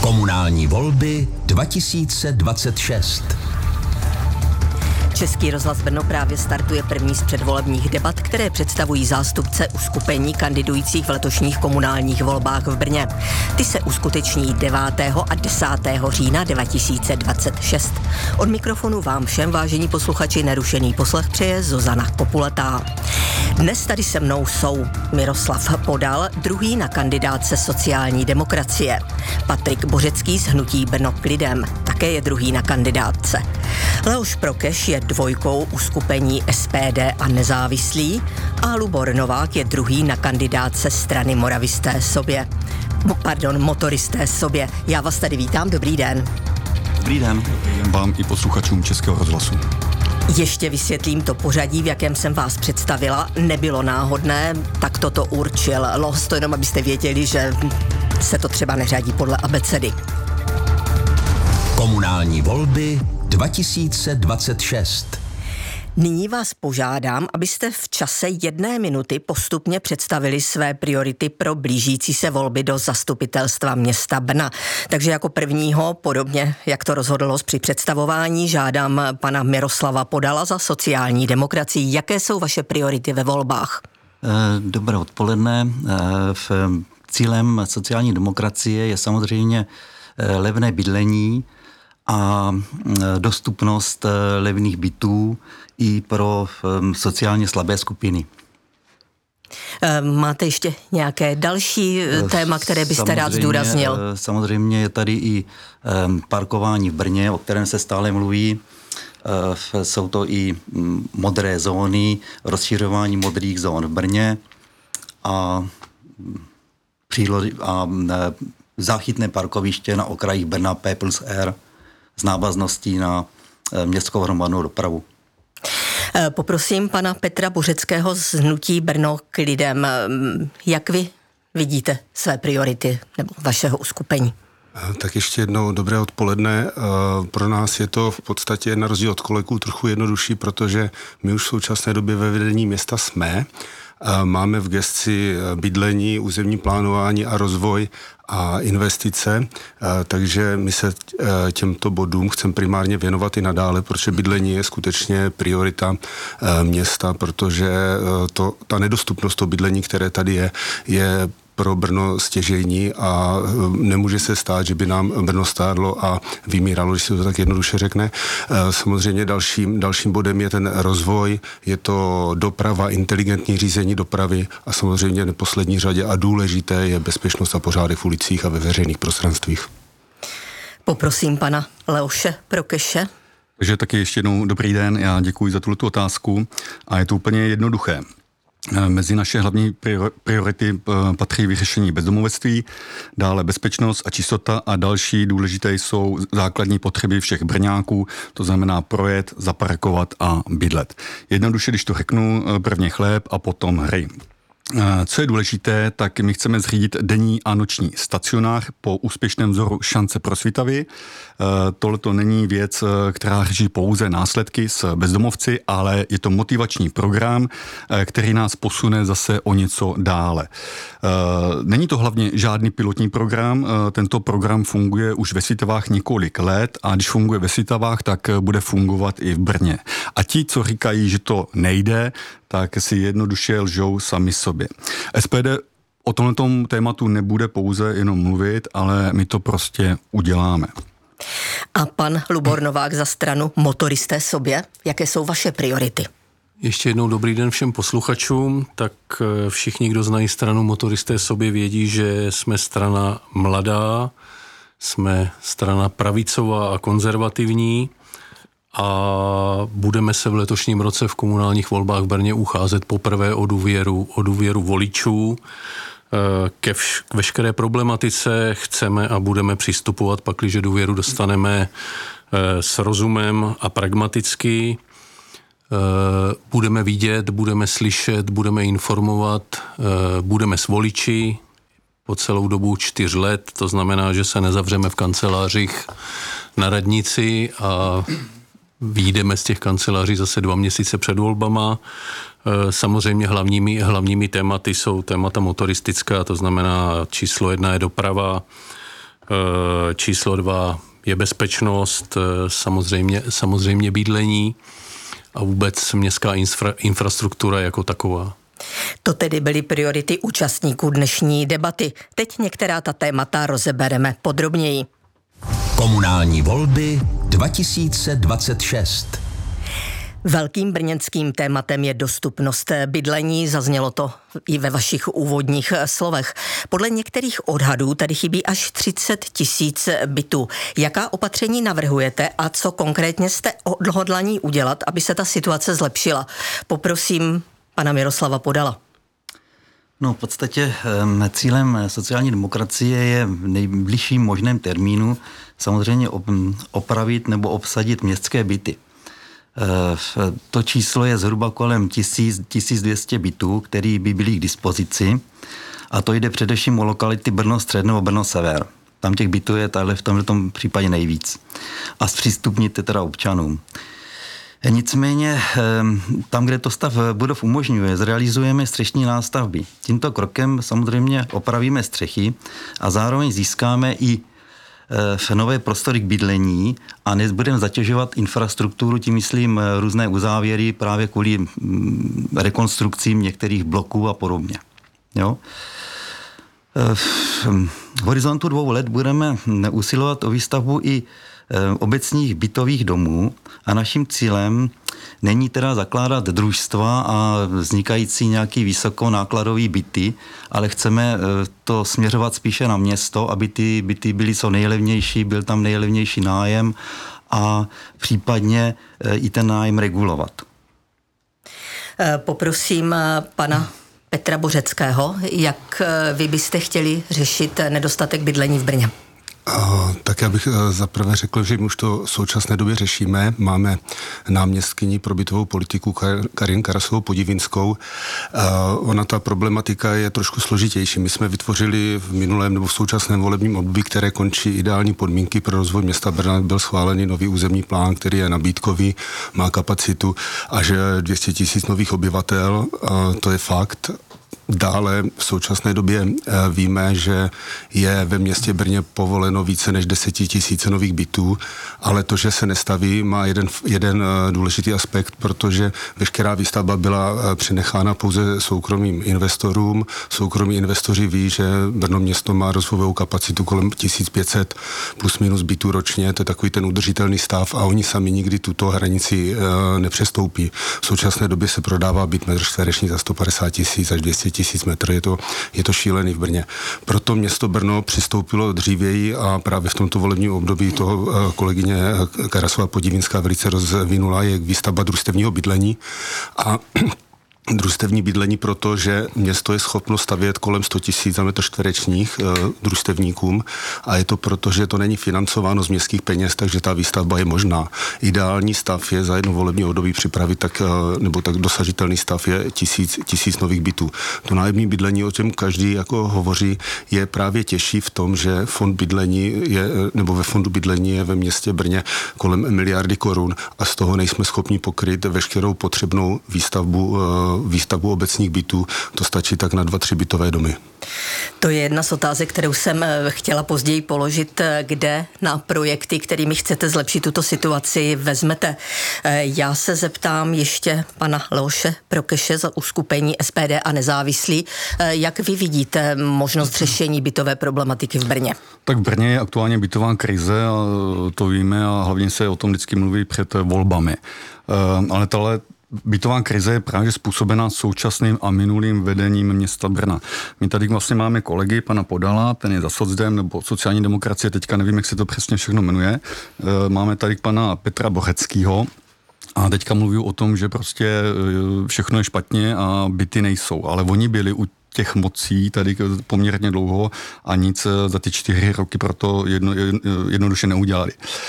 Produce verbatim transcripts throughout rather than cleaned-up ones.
Komunální volby dva tisíce dvacet šest. Český rozhlas Brno právě startuje první z předvolebních debat, které představují zástupce uskupení kandidujících v letošních komunálních volbách v Brně. Ty se uskuteční devátého a desátého října dva tisíce dvacet šest. Od mikrofonu vám všem, vážení posluchači, nerušený poslech přeje Zuzana Kopuletá. Dnes tady se mnou jsou Miroslav Podal, druhý na kandidátce sociální demokracie. Patrik Bořecký z hnutí Brno k lidem, také je druhý na kandidátce. Leoš Prokeš je dvojkou uskupení S P D a nezávislý a Lubor Novák je druhý na kandidátce strany Moravisté sobě. Pardon, motoristé sobě. Já vás tady vítám, dobrý den. Dobrý den, vám i posluchačům Českého rozhlasu. Ještě vysvětlím to pořadí, v jakém jsem vás představila. Nebylo náhodné, tak toto určil los, to jenom abyste věděli, že se to třeba neřadí podle abecedy. Komunální volby dva tisíce dvacet šest. Nyní vás požádám, abyste v čase jedné minuty postupně představili své priority pro blížící se volby do zastupitelstva města Brna. Takže jako prvního, podobně jak to rozhodlo při představování, žádám pana Miroslava Podala za sociální demokracii. Jaké jsou vaše priority ve volbách? Dobré odpoledne. Cílem sociální demokracie je samozřejmě levné bydlení a dostupnost levných bytů i pro sociálně slabé skupiny. Máte ještě nějaké další téma, které byste samozřejmě rád zdůraznil? Samozřejmě je tady i parkování v Brně, o kterém se stále mluví. Jsou to i modré zóny, rozšiřování modrých zón v Brně a, přílohy, a záchytné parkoviště na okrajích Brna P plus R s návazností na městskou hromadnou dopravu. Poprosím pana Petra Bořeckého z hnutí Brno k lidem. Jak vy vidíte své priority nebo vašeho uskupení? Tak ještě jednou dobré odpoledne. Pro nás je to v podstatě na rozdíl od kolegů trochu jednodušší, protože my už v současné době ve vedení města jsme. Máme v gesci bydlení, územní plánování a rozvoj a investice, takže my se těmto bodům chceme primárně věnovat i nadále, protože bydlení je skutečně priorita města, protože to, ta nedostupnost toho bydlení, které tady je, je pro Brno stěžejní a nemůže se stát, že by nám Brno stárlo a vymíralo, když se to tak jednoduše řekne. Samozřejmě dalším, dalším bodem je ten rozvoj, je to doprava, inteligentní řízení dopravy a samozřejmě v neposlední řadě a důležité je bezpečnost a pořádek v ulicích a ve veřejných prostranstvích. Poprosím pana Leoše Prokeše. Takže taky ještě jednou dobrý den, já děkuji za tuto otázku a je to úplně jednoduché. Mezi naše hlavní priority patří vyřešení bezdomovectví, dále bezpečnost a čistota a další důležité jsou základní potřeby všech Brňáků, to znamená projet, zaparkovat a bydlet. Jednoduše, když to řeknu, prvně chléb a potom hry. Co je důležité, tak my chceme zřídit denní a noční stacionář po úspěšném vzoru Šance pro Svitavy. Tohle to není věc, která řeší pouze následky s bezdomovci, ale je to motivační program, který nás posune zase o něco dále. Není to hlavně žádný pilotní program, tento program funguje už ve Svitavách několik let a když funguje ve Svitavách, tak bude fungovat i v Brně. A ti, co říkají, že to nejde, tak si jednoduše lžou sami sobě. S P D o tomto tématu nebude pouze jenom mluvit, ale my to prostě uděláme. A pan Lubor Novák za stranu Motoristé sobě, jaké jsou vaše priority? Ještě jednou dobrý den všem posluchačům. Tak všichni, kdo znají stranu Motoristé sobě, vědí, že jsme strana mladá, jsme strana pravicová a konzervativní a budeme se v letošním roce v komunálních volbách v Brně ucházet poprvé o důvěru, o důvěru voličů. Ke vš- k veškeré problematice chceme a budeme přistupovat, pakliže důvěru dostaneme, s rozumem a pragmaticky. Budeme vidět, budeme slyšet, budeme informovat, budeme s voliči po celou dobu čtyř let, to znamená, že se nezavřeme v kancelářích na radnici a vyjdeme z těch kanceláří zase dva měsíce před volbama. Samozřejmě hlavními, hlavními tématy jsou témata motoristická, to znamená číslo jedna je doprava, Číslo dva je bezpečnost, samozřejmě, samozřejmě bydlení a vůbec městská infra, infrastruktura jako taková. To tedy byly priority účastníků dnešní debaty. Teď některá ta témata rozebereme podrobněji. Komunální volby dva tisíce dvacet šest. Velkým brněnským tématem je dostupnost bydlení, zaznělo to i ve vašich úvodních slovech. Podle některých odhadů tady chybí až třicet tisíc bytů. Jaká opatření navrhujete a co konkrétně jste odhodlaní udělat, aby se ta situace zlepšila? Poprosím pana Miroslava Podala. No, v podstatě cílem sociální demokracie je v nejbližším možném termínu samozřejmě opravit nebo obsadit městské byty. To číslo je zhruba kolem tisíc, tisíc dvě stě bytů, které by byly k dispozici. A to jde především o lokality Brno střed nebo Brno sever. Tam těch bytů je tady v tomto případě nejvíc. A zpřístupnit teda občanům. Nicméně tam, kde to stav budov umožňuje, zrealizujeme střešní nástavby. Tímto krokem samozřejmě opravíme střechy a zároveň získáme i v nové prostory k bydlení a nebudeme zatěžovat infrastrukturu, tím myslím různé uzávěry právě kvůli rekonstrukcím některých bloků a podobně. Jo? V horizontu dvou let budeme usilovat o výstavbu i obecních bytových domů a naším cílem není teda zakládat družstva a vznikající nějaký vysokonákladový byty, ale chceme to směřovat spíše na město, aby ty byty byly co nejlevnější, byl tam nejlevnější nájem a případně i ten nájem regulovat. Poprosím pana Petra Bořeckého, jak vy byste chtěli řešit nedostatek bydlení v Brně? Tak já bych zaprvé řekl, že my už to v současné době řešíme. Máme náměstkyni pro bytovou politiku Karin Karasovou Podivinskou. Ona, ta problematika je trošku složitější. My jsme vytvořili v minulém nebo v současném volebním období, které končí ideální podmínky pro rozvoj města Brna. Byl schválený nový územní plán, který je nabídkový, má kapacitu až dvě stě tisíc nových obyvatel. To je fakt. Dále v současné době víme, že je ve městě Brně povoleno více než deset tisíc nových bytů, ale to, že se nestaví, má jeden, jeden důležitý aspekt, protože veškerá výstavba byla přenechána pouze soukromým investorům. Soukromí investoři ví, že Brno město má rozvojovou kapacitu kolem tisíc pět set plus minus bytů ročně, to je takový ten udržitelný stav a oni sami nikdy tuto hranici nepřestoupí. V současné době se prodává byt metr čtvereční za sto padesát tisíc až dvě stě tisíc metrů, je to, je to šílený v Brně. Proto město Brno přistoupilo dřívěji a právě v tomto volebním období toho kolegyně Karasová Podivinská velice rozvinula je výstavba družstevního bydlení a družstevní bydlení, protože město je schopno stavět kolem sto tisíc za metr čtverečních e, družstevníkům a je to proto, že to není financováno z městských peněz, takže ta výstavba je možná. Ideální stav je za jedno volební období připravit tak, e, nebo tak dosažitelný stav je tisíc, tisíc nových bytů. To nájemní bydlení, o čem každý jako hovoří, je právě těžší v tom, že fond bydlení je, nebo ve fondu bydlení je ve městě Brně kolem miliardy korun a z toho nejsme schopni pokryt veškerou potřebnou výstavbu e, výstavbu obecních bytů, to stačí tak na dva, tři bytové domy. To je jedna z otázek, kterou jsem chtěla později položit, kde na projekty, kterými chcete zlepšit tuto situaci, vezmete. Já se zeptám ještě pana Leoše Prokeše za uskupení S P D a nezávislí. Jak vy vidíte možnost řešení bytové problematiky v Brně? Tak v Brně je aktuálně bytová krize a to víme a hlavně se o tom vždycky mluví před volbami. Ale tahle bytová krize je právě způsobená současným a minulým vedením města Brna. My tady vlastně máme kolegy, pana Podala, ten je za socdem nebo sociální demokracie, teďka nevím, jak se to přesně všechno jmenuje. Máme tady pana Petra Bořeckýho a teďka mluví o tom, že prostě všechno je špatně a byty nejsou, ale oni byli u těch mocí tady poměrně dlouho a nic za ty čtyři roky proto jedno, jednoduše neudělali.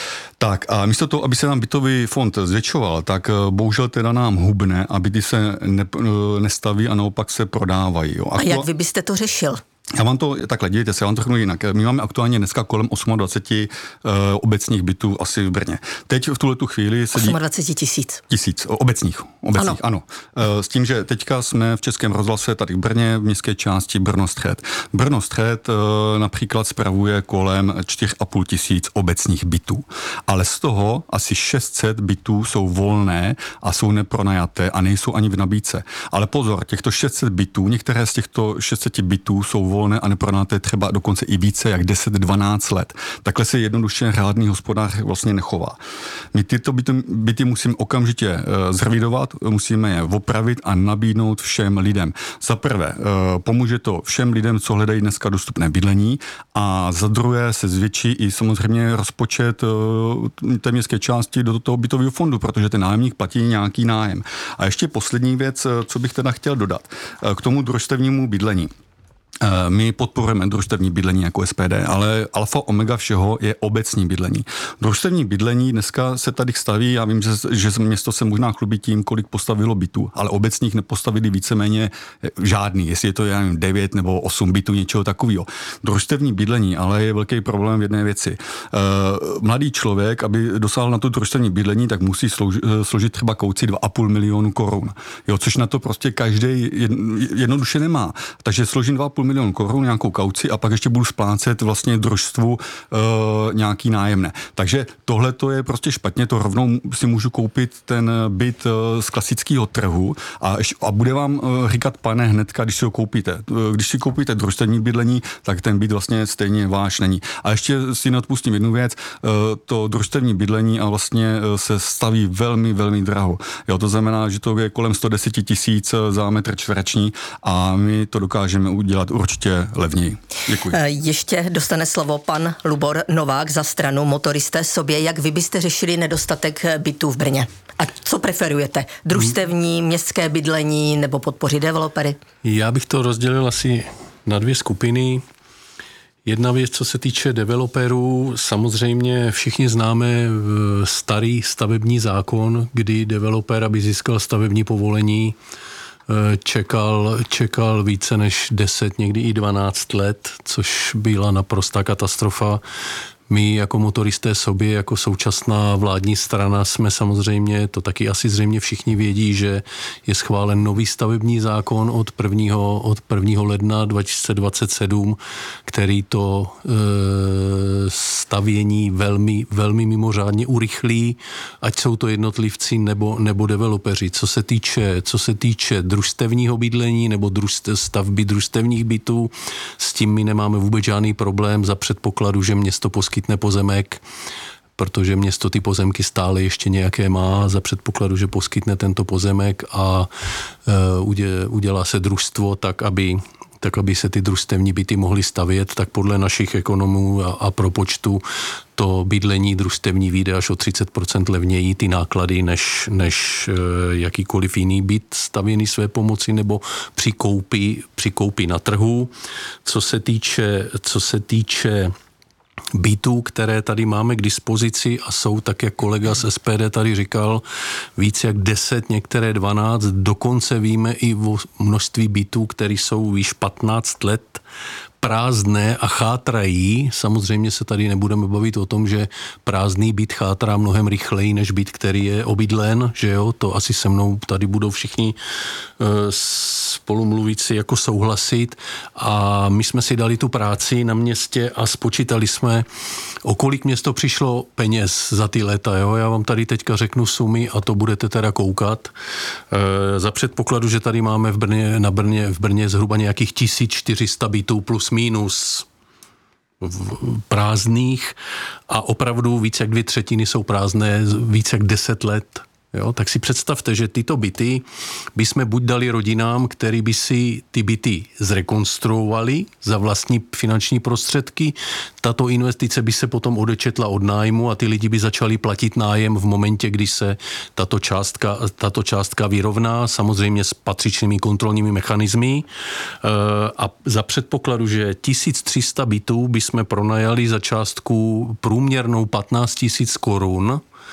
Tak a místo toho, aby se nám bytový fond zvětšoval, tak bohužel teda nám hubne a byty se ne, nestaví a naopak se prodávají. Jo. A, a jak vy byste to řešil? Já vám to, takhle, dívejte se, já vám to řeknu jinak. My máme aktuálně dneska kolem dvacet osm uh, obecních bytů asi v Brně. Teď v tuhletu chvíli sedí... dvacet osm tisíc. Tisíc, obecních, obecních, ano. ano. Uh, s tím, že teďka jsme v Českém rozhlase tady v Brně, v městské části Brno-Střed. Brno-Střed uh, například spravuje kolem čtyři a půl tisíc obecních bytů. Ale z toho asi šest set bytů jsou volné a jsou nepronajaté a nejsou ani v nabídce. Ale pozor, těchto šest set bytů, některé z těchto šest set bytů jsou volné a nepronajaté třeba dokonce i více jak deset dvanáct let. Takhle se jednoduše řádný hospodář vlastně nechová. My tyto byty, byty musíme okamžitě zrevidovat, musíme je opravit a nabídnout všem lidem. Za prvé, pomůže to všem lidem, co hledají dneska dostupné bydlení, a za druhé se zvětší i samozřejmě rozpočet té městské části do toho bytového fondu, protože ten nájemník platí nějaký nájem. A ještě poslední věc, co bych teda chtěl dodat. K tomu družstevnímu bydlení. My podporujeme družstevní bydlení jako S P D, ale alfa omega všeho je obecní bydlení. Družstevní bydlení dneska se tady staví, já vím, že, že město se možná chlubí tím, kolik postavilo bytů, ale obecních nepostavili víceméně žádný, jestli je to já nevím, devět nebo osm bytů, něčeho takového. Družstevní bydlení ale je velký problém v jedné věci. Mladý člověk, aby dosáhl na to družstevní bydlení, tak musí složit, složit třeba kauci dva a půl milionu korun. Jo, což na to prostě každý jednoduše nemá. Takže složím dva a půl milion korun, nějakou kauci a pak ještě budu splácet vlastně družstvu e, nějaký nájemné. Takže tohle to je prostě špatně, to rovnou si můžu koupit ten byt e, z klasického trhu a, a bude vám e, říkat pane hnedka, když si ho koupíte. E, když si koupíte družstevní bydlení, tak ten byt vlastně stejně váš není. A ještě si neodpustím jednu věc, e, to družstevní bydlení a vlastně e, se staví velmi, velmi draho. Jo, to znamená, že to je kolem sto deset tisíc za metr čtvereční a my to dokážeme udělat určitě levněji. Děkuji. Ještě dostane slovo pan Lubor Novák za stranu Motoristé sobě. Jak vy byste řešili nedostatek bytů v Brně? A co preferujete? Družstevní, městské bydlení nebo podpořit developery? Já bych to rozdělil asi na dvě skupiny. Jedna věc, co se týče developerů, samozřejmě všichni známe starý stavební zákon, kdy developer, aby získal stavební povolení, Čekal, čekal více než deset, někdy i dvanáct let, což byla naprostá katastrofa. My jako Motoristé sobě, jako současná vládní strana jsme samozřejmě, to taky asi zřejmě všichni vědí, že je schválen nový stavební zákon od prvního, od prvního ledna dva tisíce dvacet sedm, který to e, stavění velmi, velmi mimořádně urychlí, ať jsou to jednotlivci nebo, nebo developeři. Co se týče, co se týče družstevního bydlení nebo družstev, stavby družstevních bytů, s tím my nemáme vůbec žádný problém za předpokladu, že město poskytne Skytne pozemek, protože město ty pozemky stále ještě nějaké má za předpokladu, že poskytne tento pozemek a e, udělá se družstvo tak, aby tak aby se ty družstevní byty mohly stavět, tak podle našich ekonomů a, a propočtu to bydlení družstevní vyjde až o třicet procent levněji ty náklady, než, než e, jakýkoliv jiný byt stavěný své pomoci nebo při koupi, při koupi na trhu. Co se týče, co se týče bytů, které tady máme k dispozici a jsou, tak jak kolega z S P D tady říkal, víc jak deset, některé dvanáct, dokonce víme i o množství bytů, které jsou již patnáct let prázdné a chátrají. Samozřejmě se tady nebudeme bavit o tom, že prázdný byt chátrá mnohem rychleji než byt, který je obydlen, že jo, to asi se mnou tady budou všichni uh, spolumluvící jako souhlasit a my jsme si dali tu práci na městě a spočítali jsme, o kolik město přišlo peněz za ty léta, jo, já vám tady teďka řeknu sumy a to budete teda koukat. Uh, za předpokladu, že tady máme v Brně, na Brně, v Brně zhruba nějakých tisíc čtyři sta bytů plus minus prázdných a opravdu více jak dvě třetiny jsou prázdné více jak deset let. Jo, tak si představte, že tyto byty bychom buď dali rodinám, který by si ty byty zrekonstruovali za vlastní finanční prostředky, tato investice by se potom odečetla od nájmu a ty lidi by začali platit nájem v momentě, kdy se tato částka, tato částka vyrovná, samozřejmě s patřičnými kontrolními mechanismy. A za předpokladu, že tisíc tři sta bytů bychom pronajali za částku průměrnou patnáct tisíc korun,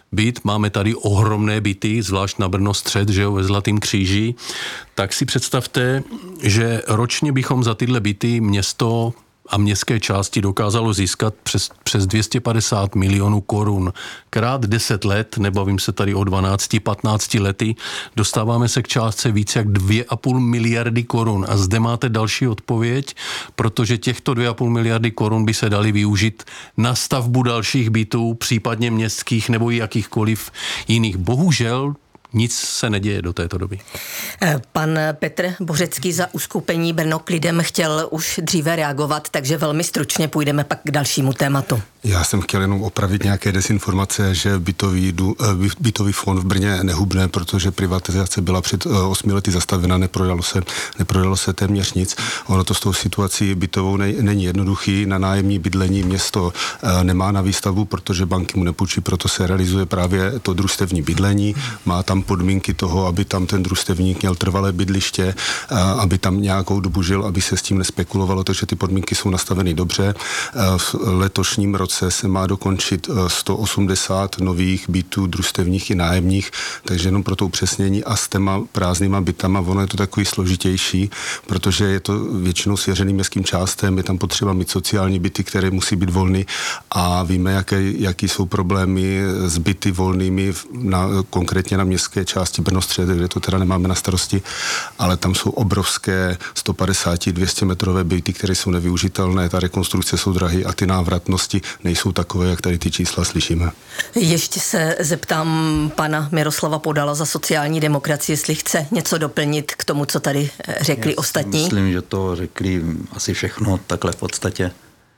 byt, máme tady ohromné byty, zvlášť na Brno střed, že jo, ve Zlatým kříži, tak si představte, že ročně bychom za tyhle byty město a městské části dokázalo získat přes, přes dvě stě padesát milionů korun. Krát deset let, nebavím se tady o dvanáct patnáct lety, dostáváme se k částce více jak dvě a půl miliardy korun. A zde máte další odpověď, protože těchto dvě a půl miliardy korun by se daly využít na stavbu dalších bytů, případně městských nebo jakýchkoliv jiných. Bohužel nic se neděje do této doby. Pan Petr Bořecký za uskupení Brno k lidem chtěl už dříve reagovat, takže velmi stručně půjdeme pak k dalšímu tématu. Já jsem chtěl jenom opravit nějaké desinformace, že bytový, bytový fond v Brně nehubne, protože privatizace byla před osmi lety zastavena, neprodalo se, neprodalo se téměř nic. Ono to s tou situací bytovou ne, není jednoduchý. Na nájemní bydlení město nemá na výstavbu, protože banky mu nepůjčí, proto se realizuje právě to družstevní bydlení. Má tam podmínky toho, aby tam ten družstevník měl trvalé bydliště, aby tam nějakou dobu žil, aby se s tím nespekulovalo, takže ty podmínky jsou nastaveny dobře. V letošním roce se má dokončit sto osmdesát nových bytů družstevních i nájemních, takže jenom pro to upřesnění a s těma prázdnýma bytama, ono je to takový složitější, protože je to většinou svěřený městským částem, je tam potřeba mít sociální byty, které musí být volný a víme, jaké, jaký jsou problémy s byty volnými, na, konkrétně na městské části Brno střed, kde to teda nemáme na starosti, ale tam jsou obrovské sto padesát až dvě stě metrové byty, které jsou nevyužitelné, ta rekonstrukce jsou drahé a ty návratnosti nejsou takové, jak tady ty čísla slyšíme. Ještě se zeptám pana Miroslava Podala za sociální demokracii, jestli chce něco doplnit k tomu, co tady řekli Já ostatní. Myslím, že to řekli asi všechno takhle v podstatě.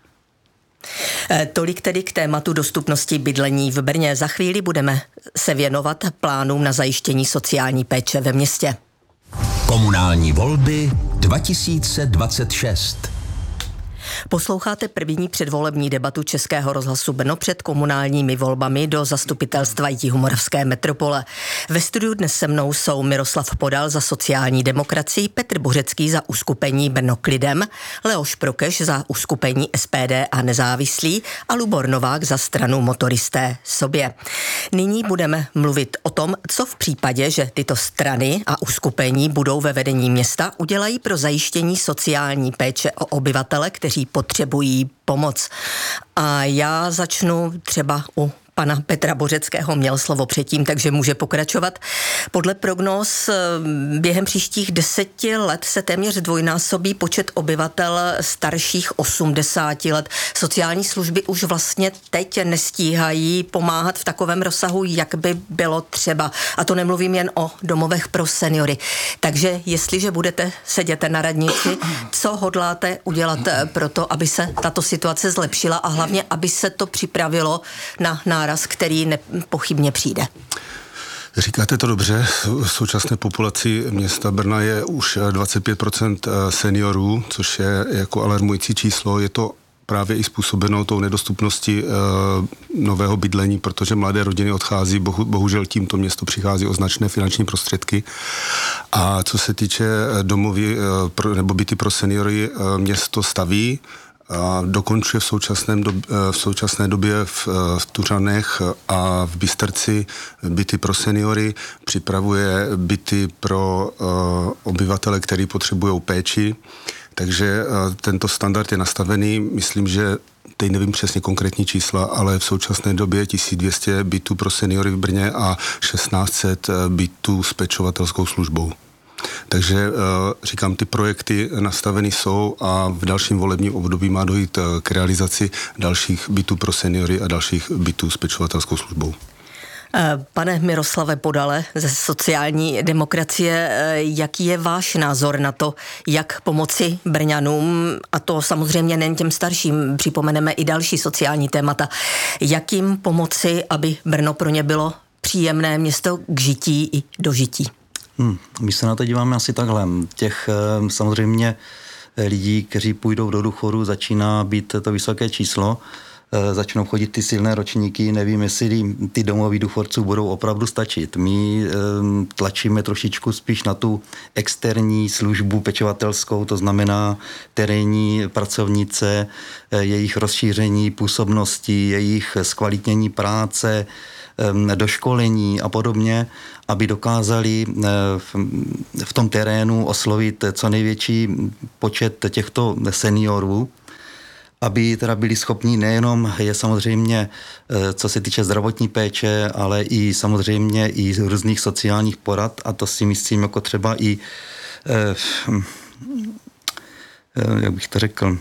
Tolik tedy k tématu dostupnosti bydlení v Brně. Za chvíli budeme se věnovat plánům na zajištění sociální péče ve městě. Komunální volby dva tisíce dvacet šest. Posloucháte první předvolební debatu Českého rozhlasu Brno před komunálními volbami do zastupitelstva Jihomoravské metropole. Ve studiu dnes se mnou jsou Miroslav Podal za sociální demokracii, Petr Bořecký za uskupení Brno k lidem, Leoš Prokeš za uskupení S P D a nezávislí a Lubor Novák za stranu Motoristé sobě. Nyní budeme mluvit o tom, co v případě, že tyto strany a uskupení budou ve vedení města, udělají pro zajištění sociální péče o obyvatele, kteří potřebují pomoc. A já začnu třeba u pana Petra Bořeckého, měl slovo předtím, takže může pokračovat. Podle prognóz během příštích deseti let se téměř dvojnásobí počet obyvatel starších osmdesáti let. Sociální služby už vlastně teď nestíhají pomáhat v takovém rozsahu, jak by bylo třeba. A to nemluvím jen o domovech pro seniory. Takže jestliže budete sedět na radnici, co hodláte udělat pro to, aby se tato situace zlepšila a hlavně, aby se to připravilo na náraz, který nepochybně přijde? Říkáte to dobře, v současné populaci města Brna je už dvacet pět procent seniorů, což je jako alarmující číslo. Je to právě i způsobeno tou nedostupností e, nového bydlení, protože mladé rodiny odchází, bohu, bohužel tímto město přichází o značné finanční prostředky. A co se týče domovy e, pro, nebo byty pro seniory, e, město staví a dokončuje v, současném dob, v současné době v, v Tuřanech a v Bystrci byty pro seniory, připravuje byty pro uh, obyvatele, kteří potřebují péči. Takže uh, tento standard je nastavený. Myslím, že teď nevím přesně konkrétní čísla, ale v současné době tisíc dvě stě bytů pro seniory v Brně a šestnáct set bytů s pečovatelskou službou. Takže říkám, ty projekty nastaveny jsou a v dalším volebním období má dojít k realizaci dalších bytů pro seniory a dalších bytů s pečovatelskou službou. Pane Miroslave Podale ze sociální demokracie, jaký je váš názor na to, jak pomoci Brňanům, a to samozřejmě nejen těm starším, připomeneme i další sociální témata, jak jim pomoci, aby Brno pro ně bylo příjemné město k žití i dožití? Hmm, my se na to díváme asi takhle. Těch samozřejmě lidí, kteří půjdou do důchodu, začíná být to vysoké číslo. začnou chodit ty silné ročníky, nevím, jestli ty domoví důchodců budou opravdu stačit. My tlačíme trošičku spíš na tu externí službu pečovatelskou, to znamená terénní pracovnice, jejich rozšíření působnosti, jejich zkvalitnění práce, doškolení a podobně, aby dokázali v tom terénu oslovit co největší počet těchto seniorů, aby teda byli schopni nejenom je samozřejmě, co se týče zdravotní péče, ale i samozřejmě i různých sociálních porad, a to si myslím jako třeba i, jak bych to řekl,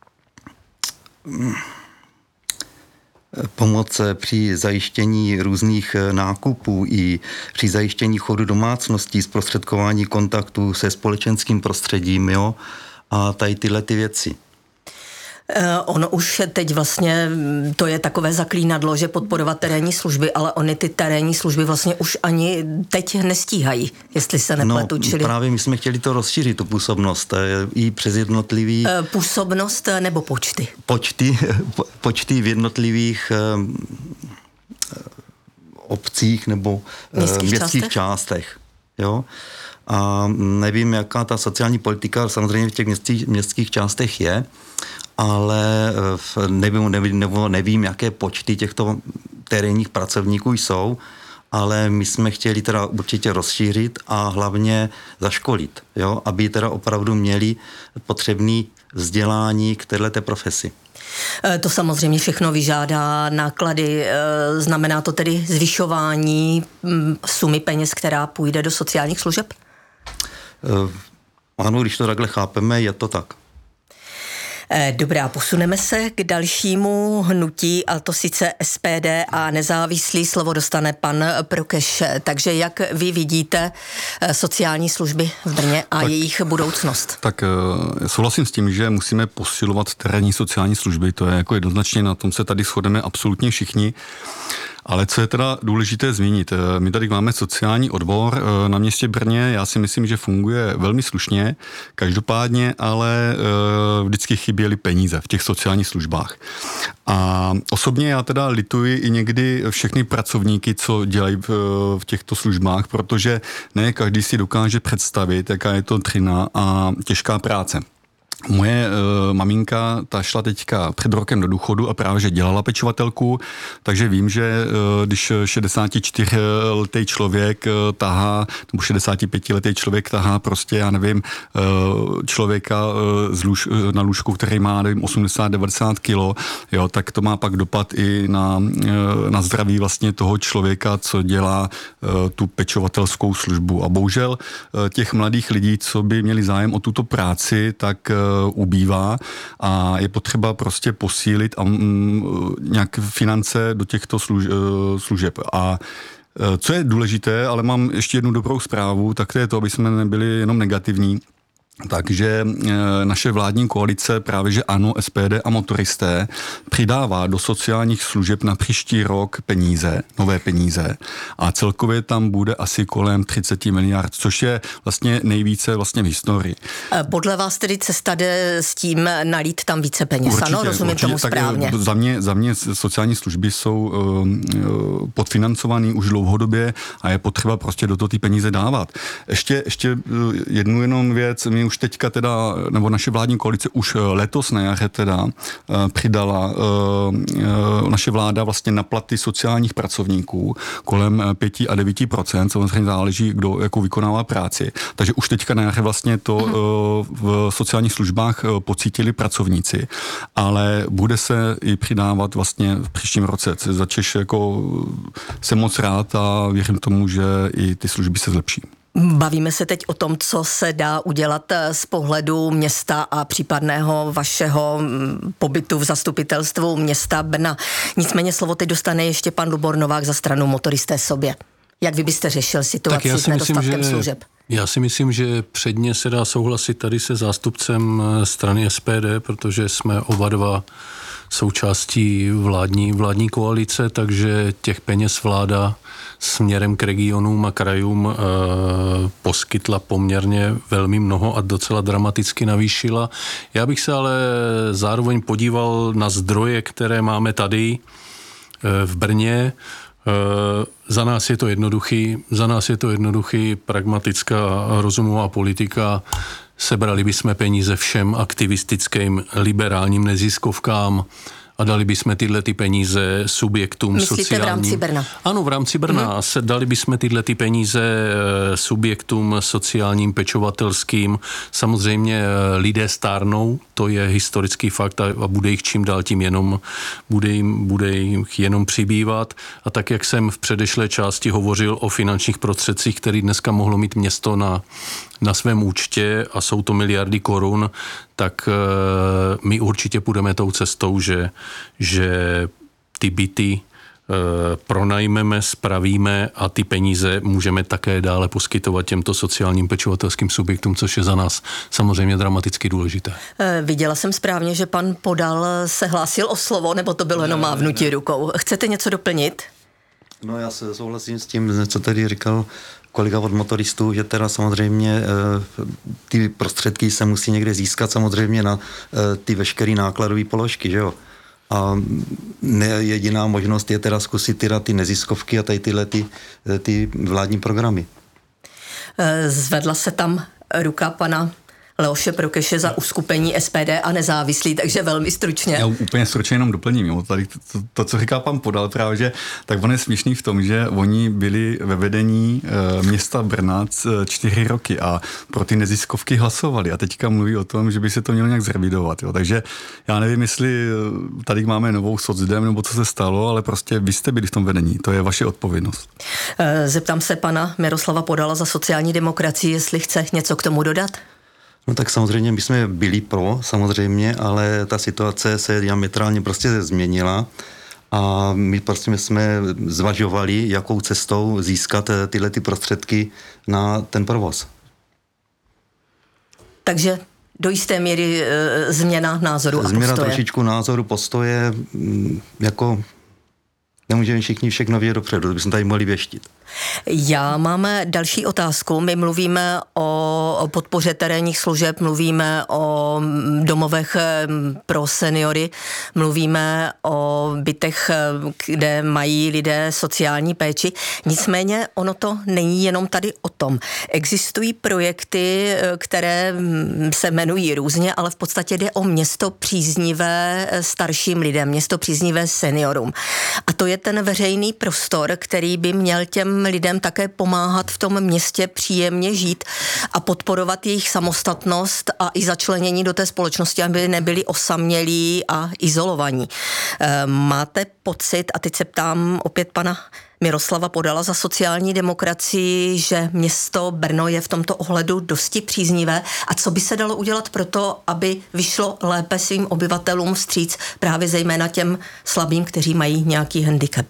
pomoc při zajištění různých nákupů i při zajištění chodu domácností, zprostředkování kontaktů se společenským prostředím, jo, a tady tyhle ty věci. Ono už teď vlastně, to je takové zaklínadlo, že podporovat terénní služby, ale oni ty terénní služby vlastně už ani teď nestíhají, jestli se nepletu. No, čili... právě my jsme chtěli to rozšířit, tu působnost, i přes jednotlivý... Působnost nebo počty? Počty, počty v jednotlivých obcích nebo městských, městských částech, částech, jo. A nevím, jaká ta sociální politika samozřejmě v těch městských, městských částech je, ale nevím, nevím, nebo nevím, jaké počty těchto terénních pracovníků jsou, ale my jsme chtěli teda určitě rozšířit a hlavně zaškolit, jo, aby teda opravdu měli potřebné vzdělání k této profesi. To samozřejmě všechno vyžádá náklady. Znamená to tedy zvyšování sumy peněz, která půjde do sociálních služeb? Ano, když to takhle chápeme, je to tak. Dobrá, posuneme se k dalšímu hnutí, a to sice S P D a nezávislý. Slovo dostane pan Prokeš. Takže jak vy vidíte sociální služby v Brně a tak, jejich budoucnost? Tak souhlasím s tím, že musíme posilovat terénní sociální služby, to je jako jednoznačně, na tom se tady shodeme absolutně všichni. Ale co je teda důležité zmínit, my tady máme sociální odbor na městě Brně, já si myslím, že funguje velmi slušně, každopádně ale vždycky chyběly peníze v těch sociálních službách. A osobně já teda lituji i někdy všechny pracovníky, co dělají v těchto službách, protože ne každý si dokáže představit, jaká je to dřina a těžká práce. Moje e, maminka, ta šla teďka před rokem do důchodu a právě, že dělala pečovatelku, takže vím, že e, když šedesátičtyřletý člověk e, tahá, nebo šedesátipětiletý člověk tahá prostě, já nevím, e, člověka e, z lůž, e, na lůžku, který má, nevím, osmdesát devadesát kilo, jo, tak to má pak dopad i na, e, na zdraví vlastně toho člověka, co dělá e, tu pečovatelskou službu. A bohužel e, těch mladých lidí, co by měli zájem o tuto práci, tak e, ubývá a je potřeba prostě posílit a mm, nějak finance do těchto služ, služeb. A co je důležité, ale mám ještě jednu dobrou zprávu, tak to je to, aby jsme nebyli jenom negativní. Takže naše vládní koalice, právě že ANO, S P D a motoristé, přidává do sociálních služeb na příští rok peníze, nové peníze a celkově tam bude asi kolem třicet miliard, což je vlastně nejvíce vlastně v historii. Podle vás tedy cesta jde s tím nalít tam více peněz, určitě, ano? Rozumím určitě, tomu správně. Za mě, za mě sociální služby jsou uh, podfinancovaný už dlouhodobě a je potřeba prostě do toho ty peníze dávat. Ještě, ještě uh, jednu jenom věc, my už teďka teda, nebo naše vládní koalice už letos na jaře teda přidala naše vláda vlastně na platy sociálních pracovníků kolem pět a devět procent, samozřejmě záleží, kdo jakou vykonává práci. Takže už teďka na jaře vlastně to v sociálních službách pocítili pracovníci, ale bude se i přidávat vlastně v příštím roce. Začeš jako jsem moc rád a věřím tomu, že i ty služby se zlepší. Bavíme se teď o tom, co se dá udělat z pohledu města a případného vašeho pobytu v zastupitelstvu města Brna. Nicméně slovo teď dostane ještě pan Lubor Novák za stranu Motoristé sobě. Jak vy byste řešil situaci s nedostatkem myslím, služeb? Já si myslím, že předně se dá souhlasit tady se zástupcem strany S P D, protože jsme oba dva součástí vládní, vládní koalice, takže těch peněz vláda směrem k regionům a krajům e, poskytla poměrně velmi mnoho a docela dramaticky navýšila. Já bych se ale zároveň podíval na zdroje, které máme tady e, v Brně. E, za nás je to jednoduchý, za nás je to jednoduchý, pragmatická rozumová politika. Sebrali bychom peníze všem aktivistickým liberálním neziskovkám a dali bychom tyhle ty peníze subjektům Myslíte sociálním. v rámci Brna? Ano, v rámci Brna. Mm-hmm. Dali bychom tyhle ty peníze subjektům sociálním, pečovatelským. Samozřejmě lidé stárnou, to je historický fakt a bude jich čím dál tím jenom, bude jim, bude jich jenom přibývat. A tak, jak jsem v předešlé části hovořil o finančních prostředcích, který dneska mohlo mít město na, na svém účtě a jsou to miliardy korun, tak my určitě půjdeme tou cestou, že, že ty byty pronajmeme, spravíme a ty peníze můžeme také dále poskytovat těmto sociálním pečovatelským subjektům, což je za nás samozřejmě dramaticky důležité. Viděla jsem správně, že pan Podal se hlásil o slovo, nebo to bylo jenom mávnutí rukou. Chcete něco doplnit? No já se souhlasím s tím, co tady říkal kolega od motoristů, že teda samozřejmě ty prostředky se musí někde získat samozřejmě na ty veškeré nákladové položky, že jo. A jediná možnost je teda zkusit teda ty neziskovky a tady tyhle ty, ty vládní programy. Zvedla se tam ruka pana Leoše Prokeše za uskupení S P D a nezávislí, takže velmi stručně. Já úplně stručně jenom doplním. Jo. Tady to, to, to, co říká pan Podal právě, že tak on je směšný v tom, že oni byli ve vedení e, města Brna čtyři roky a pro ty neziskovky hlasovali a teďka mluví o tom, že by se to mělo nějak zrevidovat. Jo. Takže já nevím, jestli tady máme novou socdem nebo co se stalo, ale prostě vy jste byli v tom vedení. To je vaše odpovědnost. Zeptám se pana Miroslava Podala za sociální demokracii, jestli chce něco k tomu dodat. No tak samozřejmě my jsme byli pro, samozřejmě, ale ta situace se diametrálně prostě změnila a my prostě jsme zvažovali, jakou cestou získat tyhle ty prostředky na ten provoz. Takže do jisté míry e, změna názoru a změna postoje. Změna trošičku názoru, postoje, jako nemůžeme všichni všechno vědět dopředu, bychom tady mohli věštit. Já mám další otázku. My mluvíme o podpoře terénních služeb, mluvíme o domovech pro seniory, mluvíme o bytech, kde mají lidé sociální péči. Nicméně ono to není jenom tady o tom. Existují projekty, které se jmenují různě, ale v podstatě jde o město příznivé starším lidem, město příznivé seniorům. A to je ten veřejný prostor, který by měl těm lidem také pomáhat v tom městě příjemně žít a podporovat jejich samostatnost a i začlenění do té společnosti, aby nebyli osamělí a izolovaní. Máte pocit, a teď se ptám opět pana Miroslava Podala za sociální demokracii, že město Brno je v tomto ohledu dosti příznivé a co by se dalo udělat pro to, aby vyšlo lépe svým obyvatelům vstříc, právě zejména těm slabým, kteří mají nějaký handicap?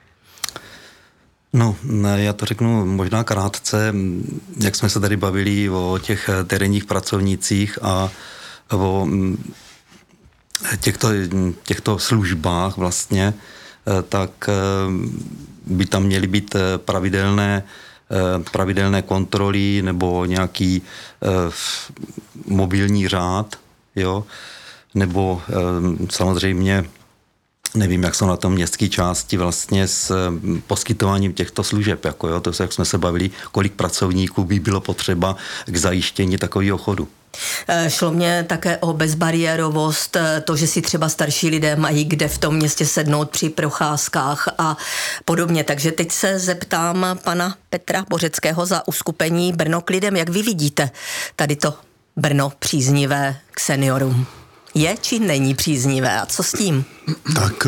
No, já to řeknu možná krátce, jak jsme se tady bavili o těch terénních pracovnících a o těchto, těchto službách vlastně, tak by tam měly být pravidelné, pravidelné kontroly nebo nějaký mobilní řád, jo, nebo samozřejmě nevím, jak jsou na tom městské části vlastně s poskytováním těchto služeb, jako jo, to se, jak jsme se bavili, kolik pracovníků by bylo potřeba k zajištění takového chodu. Šlo mě také o bezbariérovost, to, že si třeba starší lidé mají kde v tom městě sednout při procházkách a podobně. Takže teď se zeptám pana Petra Bořeckého za uskupení Brno k lidem, jak vy vidíte tady to Brno příznivé k seniorům? Je či není příznivé a co s tím? Tak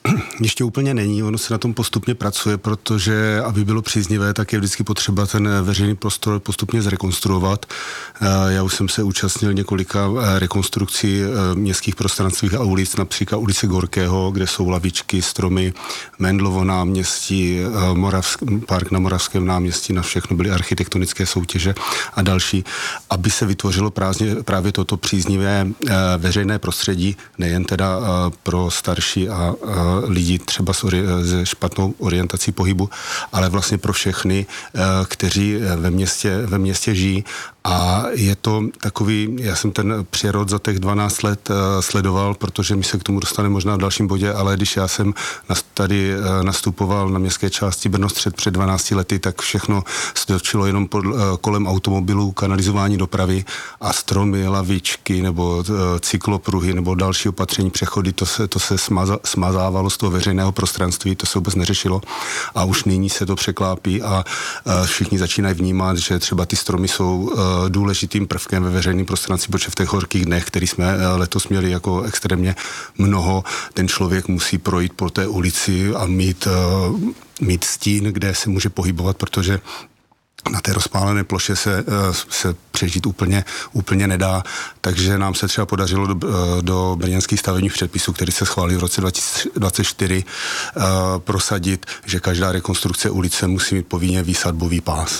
ještě úplně není, ono se na tom postupně pracuje, protože aby bylo příznivé, tak je vždycky potřeba ten veřejný prostor postupně zrekonstruovat. Já už jsem se účastnil několika rekonstrukcí městských prostranství a ulic, například ulice Gorkého, kde jsou lavičky, stromy, Mendlovo náměstí, Moravsk, park na Moravském náměstí, na všechno byly architektonické soutěže a další, aby se vytvořilo právě, právě toto příznivé veřejné prostředí, nejen teda pro starší a lidi třeba se špatnou orientací pohybu, ale vlastně pro všechny, kteří ve městě, ve městě žijí. A je to takový, já jsem ten přerod za těch dvanáct let sledoval, protože my se k tomu dostaneme možná v dalším bodě, ale když já jsem tady nastupoval na městské části Brno-Střed před dvanácti lety, tak všechno stočilo jenom pod, kolem automobilů, kanalizování dopravy a stromy, lavičky nebo cyklopruhy nebo další opatření, přechody, to se, to se smaza, smazávalo z toho veřejného prostranství, to se vůbec neřešilo a už nyní se to překlápí a všichni začínají vnímat, že třeba ty stromy jsou důležitým prvkem ve veřejném prostranství, protože v těch horkých dnech, který jsme letos měli jako extrémně mnoho, ten člověk musí projít po té ulici a mít, mít stín, kde se může pohybovat, protože na té rozpálené ploše se, se přežít úplně, úplně nedá, takže nám se třeba podařilo do, do brněnských stavebních předpisů, který se schválil v roce dva tisíce dvacet čtyři, prosadit, že každá rekonstrukce ulice musí mít povinně výsadbový pás.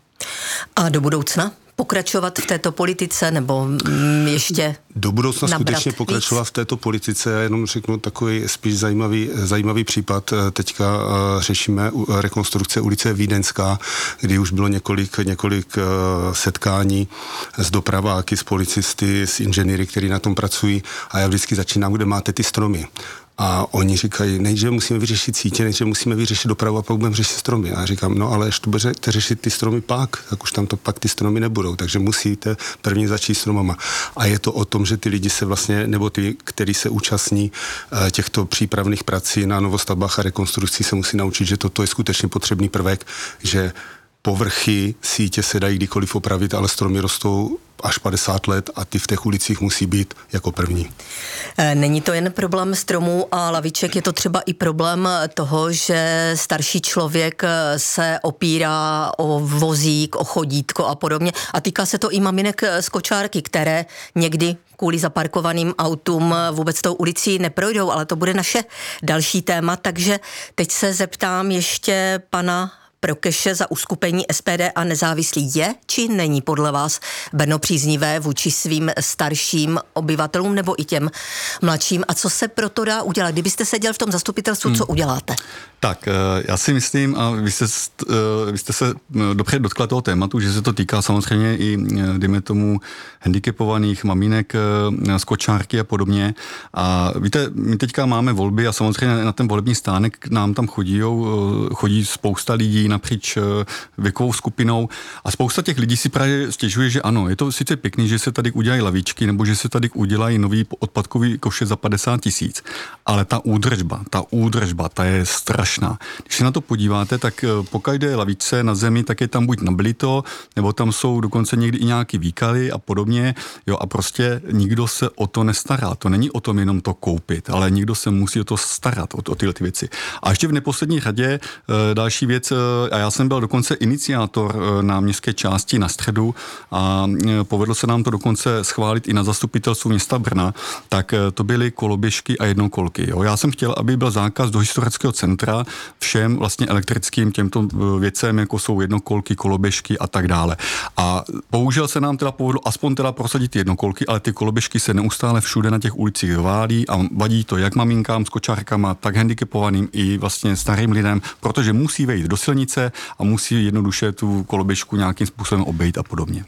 A do budoucna pokračovat v této politice nebo ještě do budoucna skutečně víc? pokračovat v této politice. Já jenom řeknu takový spíš zajímavý, zajímavý případ. Teďka řešíme rekonstrukce ulice Vídeňská, kdy už bylo několik, několik setkání s dopraváky, s policisty, s inženýry, kteří na tom pracují a já vždycky začínám, kde máte ty stromy. A oni říkají, nejdříve musíme vyřešit sítě, nejdříve musíme vyřešit dopravu a pak budeme řešit stromy. A já říkám, no ale až to budete řešit ty stromy pak, tak už tam to pak ty stromy nebudou, takže musíte první začít stromama. A je to o tom, že ty lidi se vlastně, nebo ty, kteří se účastní těchto přípravných prací na novostavbách a rekonstrukcí, se musí naučit, že toto je skutečně potřebný prvek, že povrchy sítě se dají kdykoliv opravit, ale stromy rostou až padesát let a ty v těch ulicích musí být jako první. Není to jen problém stromů a laviček, je to třeba i problém toho, že starší člověk se opírá o vozík, o chodítko a podobně. A týká se to i maminek z kočárky, které někdy kvůli zaparkovaným autům vůbec tou ulicí neprojdou, ale to bude naše další téma, takže teď se zeptám ještě pana Prokeše za uskupení S P D a nezávislý. Je či není podle vás Brno příznivé vůči svým starším obyvatelům nebo i těm mladším? A co se proto dá udělat? Kdybyste seděl v tom zastupitelstvu, hmm. co uděláte? Tak, já si myslím, a vy jste, vy jste se dobře dotkla toho tématu, že se to týká samozřejmě i, dejme tomu, handicapovaných mamínek z kočárky a podobně. A víte, my teďka máme volby a samozřejmě na ten volební stánek nám tam chodí, chodí spousta lidí napříč věkovou skupinou a spousta těch lidí si právě stěžuje, že ano, je to sice pěkný, že se tady udělají lavičky nebo že se tady udělají nový odpadkový koše za padesát tisíc, ale ta údržba, ta údržba, ta je strašná. Když se na to podíváte, tak pokud jde lavičce na zemi, tak je tam buď nablito, nebo tam jsou dokonce někdy i nějaký výkaly a podobně, jo, a prostě nikdo se o to nestará. To není o tom jenom to koupit, ale nikdo se musí o to starat, o, o tyhle ty věci. A ještě v neposlední řadě další věc, a já jsem byl dokonce iniciátor na městské části na Středu a povedlo se nám to dokonce schválit i na zastupitelstvu města Brna, tak to byly koloběžky a jednokolky. Jo. Já jsem chtěl, aby byl zákaz do historického centra všem vlastně elektrickým těmto věcem, jako jsou jednokolky, koloběžky a tak dále. A bohužel se nám teda povedlo aspoň teda prosadit jednokolky, ale ty koloběžky se neustále všude na těch ulicích válí a vadí to jak maminkám s kočárkama, tak handicapovaným i vlastně starým lidem, protože musí vejít do silnice a musí jednoduše tu koloběžku nějakým způsobem obejít a podobně.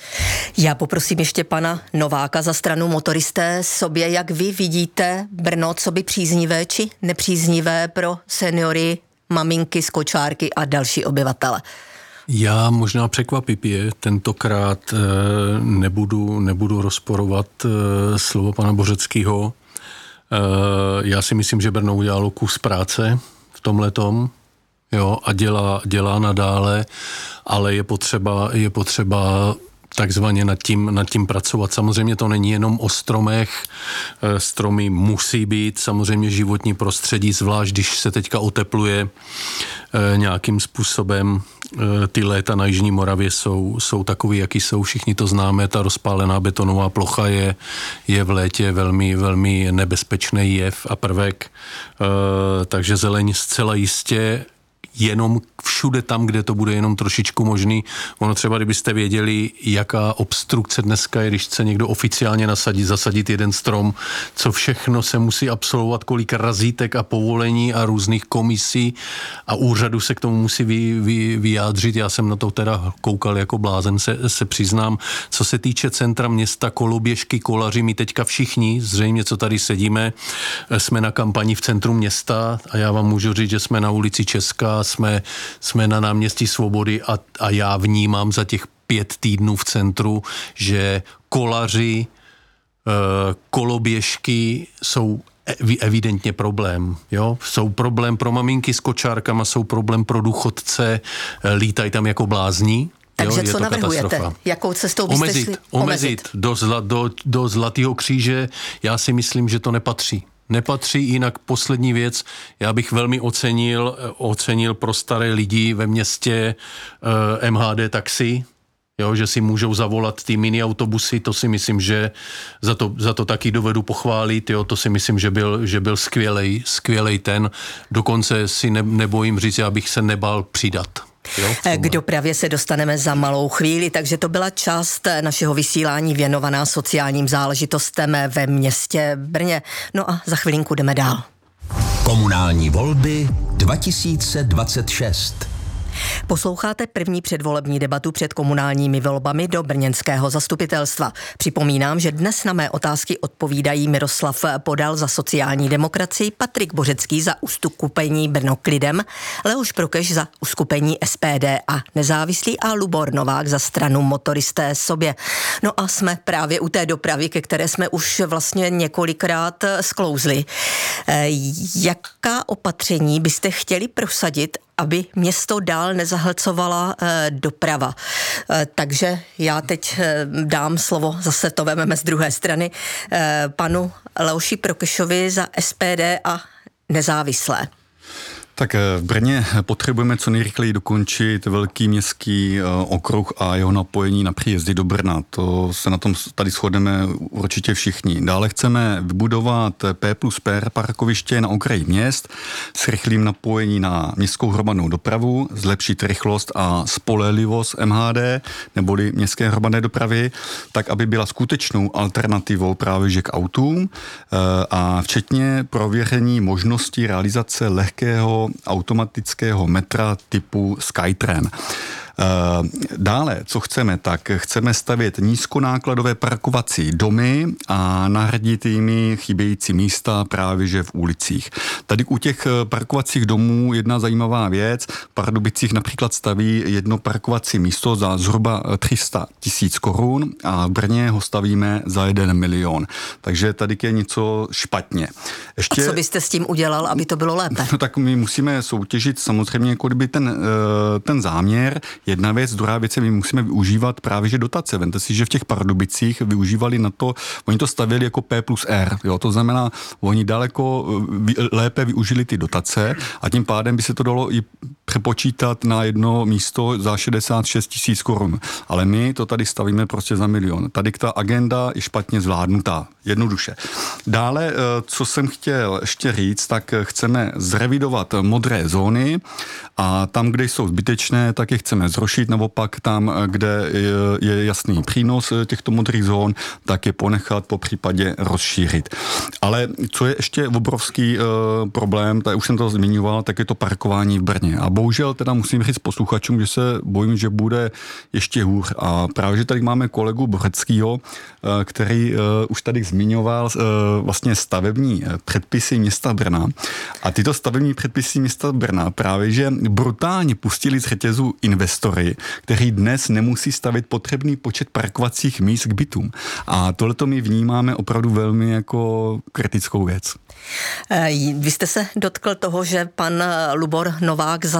Já poprosím ještě pana Nováka za stranu Motoristé sobě, jak vy vidíte Brno, co by příznivé či nepříznivé pro seniory, maminky z kočárky a další obyvatele. Já možná překvapivě tentokrát e, nebudu, nebudu rozporovat e, slovo pana Bořeckého. E, já si myslím, že Brno udělalo kus práce v tomhletom, jo, a dělá, dělá nadále, ale je potřeba, je potřeba takzvaně nad tím, nad tím pracovat. Samozřejmě to není jenom o stromech, stromy musí být, samozřejmě životní prostředí, zvlášť když se teďka otepluje nějakým způsobem. Ty léta na Jižní Moravě jsou, jsou takový, jaký jsou, všichni to známe, ta rozpálená betonová plocha je, je v létě velmi, velmi nebezpečný jev a prvek, takže zeleň zcela jistě jenom všude tam, kde to bude jenom trošičku možný. Ono třeba, kdybyste věděli, jaká obstrukce dneska je, když chce někdo oficiálně nasadit, zasadit jeden strom, co všechno se musí absolvovat, kolik razítek a povolení a různých komisí a úřadu se k tomu musí vy, vy, vyjádřit. Já jsem na to teda koukal jako blázen, se, se přiznám. Co se týče centra města, koloběžky, kolaři, my teďka všichni, zřejmě co tady sedíme, jsme na kampani v centru města a já vám můžu říct, že jsme na ulici Česká, jsme, jsme na náměstí Svobody a, a já vnímám za těch pět týdnů v centru, že kolaři, koloběžky jsou evidentně problém. Jo? Jsou problém pro maminky s kočárkama, jsou problém pro důchodce, lítají tam jako blázní. Takže jo, co navrhujete? Katastrofa. Jakou cestou byste omezit, šli? Omezit. Do, zla, do, do Zlatého kříže, já si myslím, že to nepatří. Nepatří, jinak poslední věc, já bych velmi ocenil, ocenil pro staré lidi ve městě eh, M H D taxi, jo, že si můžou zavolat ty mini autobusy, to si myslím, že za to, za to taky dovedu pochválit, jo, to si myslím, že byl, že byl skvělej, skvělej ten, dokonce si ne, nebojím říct, já bych se nebál přidat. Jo, k dopravě se dostaneme za malou chvíli, takže to byla část našeho vysílání věnovaná sociálním záležitostem ve městě Brně. No a za chvilinku jdeme dál. Komunální volby dva tisíce dvacet šest. Posloucháte první předvolební debatu před komunálními volbami do brněnského zastupitelstva. Připomínám, že dnes na mé otázky odpovídají Miroslav Podal za sociální demokracii, Patrik Bořecký za uskupení Brno k lidem, Leoš Prokeš za uskupení S P D a nezávislý a Lubor Novák za stranu Motoristé sobě. No a jsme právě u té dopravy, ke které jsme už vlastně několikrát sklouzli. Jaká opatření byste chtěli prosadit, aby město dál nezahlcovala e, doprava. E, takže já teď e, dám slovo, zase to vezmeme z druhé strany, e, panu Leoši Prokešovi za S P D a nezávislé. Tak v Brně potřebujeme co nejrychleji dokončit velký městský okruh a jeho napojení na příjezdy do Brna. To se na tom tady shodneme určitě všichni. Dále chceme vybudovat P plus P parkoviště na okraji měst s rychlým napojením na městskou hromadnou dopravu, zlepšit rychlost a spolehlivost M H D neboli městské hromadné dopravy, tak aby byla skutečnou alternativou právě že k autům a včetně prověření možnosti realizace lehkého automatického metra typu Skytrain. Dále, co chceme, tak chceme stavět nízkonákladové parkovací domy a nahradit jimi chybějící místa právě že v ulicích. Tady u těch parkovacích domů jedna zajímavá věc, v Pardubicích například staví jedno parkovací místo za zhruba tři sta tisíc korun a v Brně ho stavíme za jeden milion. Takže tady je něco špatně. Ještě... A co byste s tím udělal, aby to bylo lépe? No, tak my musíme soutěžit samozřejmě jako kdyby ten, ten záměr. Jedna věc, druhá věc je, my musíme využívat právě že dotace. Vemte si, že v těch Pardubicích využívali na to, oni to stavěli jako P plus R, jo, to znamená, oni daleko lépe využili ty dotace a tím pádem by se to dalo i přepočítat na jedno místo za šedesát šest tisíc korun. Ale my to tady stavíme prostě za milion. Tady ta agenda je špatně zvládnutá, jednoduše. Dále, co jsem chtěl ještě říct, tak chceme zrevidovat modré zóny a tam, kde jsou zbytečné, tak je chceme zrušit, naopak tam, kde je jasný přínos těchto modrých zón, tak je ponechat, po případě rozšířit. Ale co je ještě obrovský uh, problém, tak už jsem to zmiňoval, tak je to parkování v Brně. A bohužel teda musím říct posluchačům, že se bojím, že bude ještě hůř. A právě, že tady máme kolegu Bořeckýho, uh, který uh, už tady zmiňoval uh, vlastně stavební předpisy města Brna. A tyto stavební předpisy města Brna právě, že brutálně pustili z řetězu investory, kteří dnes nemusí stavit potřebný počet parkovacích míst k bytům. A tohleto my vnímáme opravdu velmi jako kritickou věc. Vy jste se dotkl toho, že pan Lubor Novák za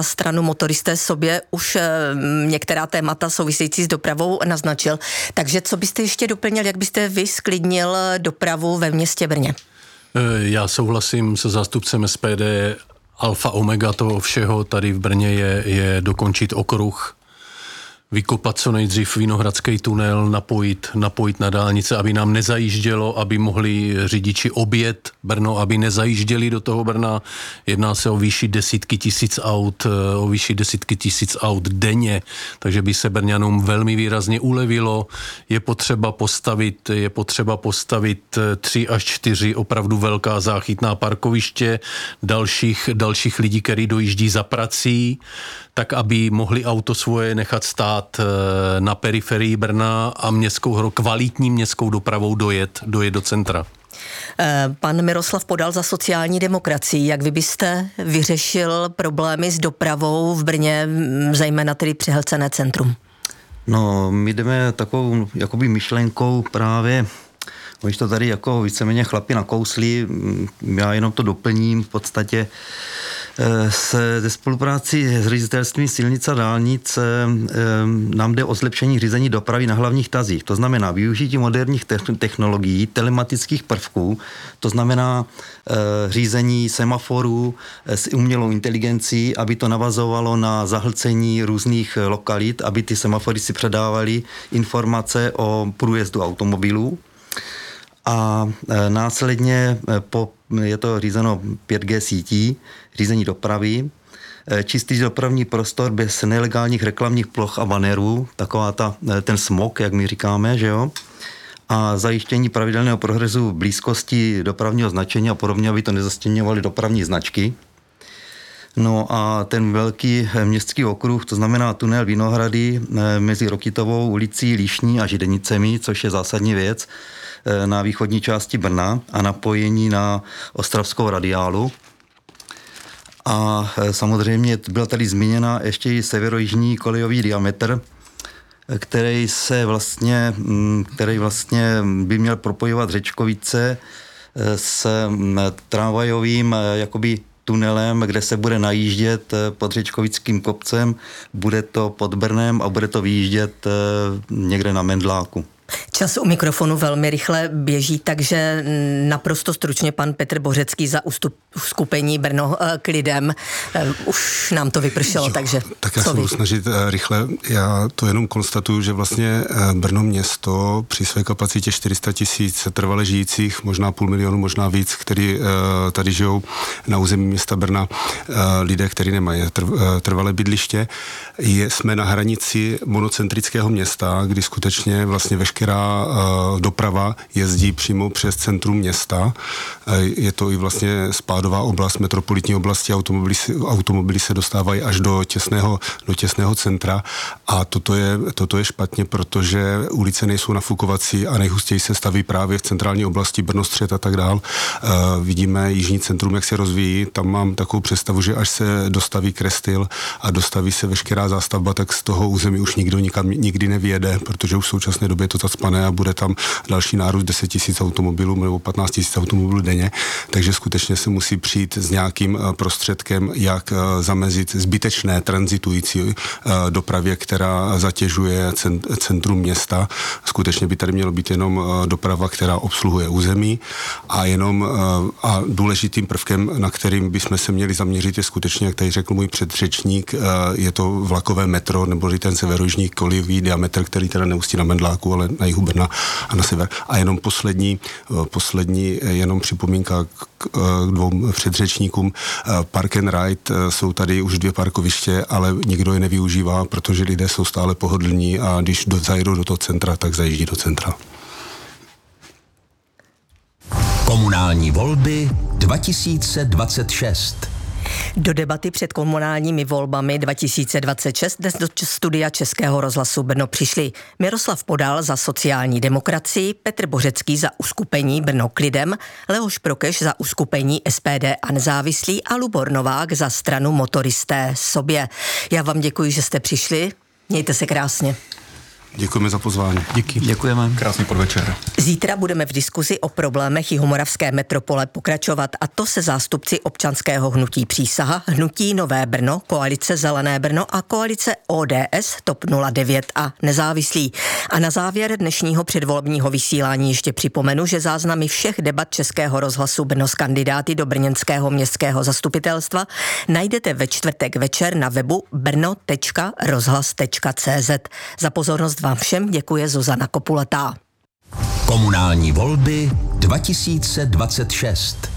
stranu motoristé sobě už některá témata související s dopravou naznačil. Takže co byste ještě doplnil, jak byste vy sklidnil dopravu ve městě Brně? Já souhlasím se zástupcem S P D. Alfa omega toho všeho tady v Brně je, je dokončit okruh, vykopat co nejdřív Vinohradský tunel, napojit, napojit na dálnice, aby nám nezajíždělo, aby mohli řidiči objet Brno, aby nezajížděli do toho Brna. Jedná se o výši desítky tisíc aut, o výši desítky tisíc aut denně, takže by se Brňanům velmi výrazně ulevilo. Je potřeba postavit, je potřeba postavit tři až čtyři opravdu velká záchytná parkoviště dalších, dalších lidí, kteří dojíždí za prací, tak aby mohli auto svoje nechat stát na periferii Brna a městskou, kvalitní městskou dopravou dojet, dojet do centra. Pan Miroslav Podal za sociální demokracii. Jak vy byste vyřešil problémy s dopravou v Brně, zejména tedy přihlcené centrum? No, my jdeme takovou jakoby myšlenkou právě, když to tady jako víceméně chlapi nakouslí, já jenom to doplním v podstatě, se ze spolupráci s ředitelstvím silnic a dálnic nám jde o zlepšení řízení dopravy na hlavních tazích. To znamená využití moderních technologií, telematických prvků, to znamená řízení semaforů s umělou inteligencí, aby to navazovalo na zahlcení různých lokalit, aby ty semafory si předávaly informace o průjezdu automobilů. A následně po, je to řízeno pět G sítí, řízení dopravy, čistý dopravní prostor bez nelegálních reklamních ploch a banerů, taková ta, ten smog, jak my říkáme, že jo, a zajištění pravidelného progresu v blízkosti dopravního značení a podobně, aby to nezastěňovaly dopravní značky. No a ten velký městský okruh, to znamená tunel Vinohrady mezi Rokytovou ulicí, Líšní a Židenicemi, což je zásadní věc, na východní části Brna a napojení na ostravskou radiálu. A samozřejmě byla tady zmíněna ještě i severojižní kolejový diametr, který se vlastně, který vlastně by měl propojovat Řečkovice s tramvajovým jakoby tunelem, kde se bude najíždět pod Řečkovickým kopcem, bude to pod Brnem a bude to vyjíždět někde na Mendláku. Čas u mikrofonu velmi rychle běží, takže naprosto stručně pan Petr Bořecký za uskupení Brno k lidem. Už nám to vypršelo, jo, takže tak já se budu snažit rychle. Já to jenom konstatuju, že vlastně Brno město při své kapacitě čtyři sta tisíc trvale žijících, možná půl milionu, možná víc, který tady žijou na území města Brna, lidé, kteří nemají trvalé bydliště, je, jsme na hranici monocentrického města, kdy skutečně vlastně veškerá doprava jezdí přímo přes centrum města. Je to i vlastně spádová oblast, metropolitní oblasti, automobily, automobily se dostávají až do těsného, do těsného centra a toto je, toto je špatně, protože ulice nejsou nafukovací a nejhustěji se staví právě v centrální oblasti Brno-Střed a tak dál. Vidíme jižní centrum, jak se rozvíjí, tam mám takovou představu, že až se dostaví Krestil a dostaví se veškerá zástavba, tak z toho území už nikdo nikam nikdy nevyjede, protože už v současné době je to zacpané a bude tam další nárůst deset tisíc automobilů nebo patnáct tisíc automobilů denně, takže skutečně se musí přijít s nějakým prostředkem, jak zamezit zbytečné tranzitující dopravě, která zatěžuje centrum města. Skutečně by tady mělo být jenom doprava, která obsluhuje území a jenom a důležitým prvkem, na kterým bychom se měli zaměřit, je skutečně, jak tady řekl můj předřečník, je to vlakové metro nebo ten severojižní kolejový diametr, který teda neustí na Mendláku, ale na jihu Brna a na sever. A jenom poslední, poslední jenom připomínka k dvou předřečníkům. Park and Ride, jsou tady už dvě parkoviště, ale nikdo je nevyužívá, protože lidé jsou stále pohodlní a když do, zajdou do toho centra, tak zajíždí do centra. Komunální volby dva tisíce dvacet šest. Do debaty před komunálními volbami dva tisíce dvacet šest dnes do studia Českého rozhlasu Brno přišli Miroslav Podal za sociální demokracii, Petr Bořecký za uskupení Brno k lidem, Leoš Prokeš za uskupení S P D a nezávislí a Lubor Novák za stranu Motoristé sobě. Já vám děkuji, že jste přišli. Mějte se krásně. Děkujeme za pozvání. Díky. Děkujeme. Krásný podvečer. Zítra budeme v diskuzi o problémech jihomoravské metropole pokračovat, a to se zástupci občanského hnutí Přísaha, hnutí Nové Brno, koalice Zelené Brno a koalice O D S, TOP nula devět a Nezávislí. A na závěr dnešního předvolebního vysílání ještě připomenu, že záznamy všech debat Českého rozhlasu Brno s kandidáty do brněnského městského zastupitelstva najdete ve čtvrtek večer na webu brno tečka rozhlas tečka cé zet. Za pozornost vám všem děkuje Zuzana Kopulatá. Komunální volby dva tisíce dvacet šest.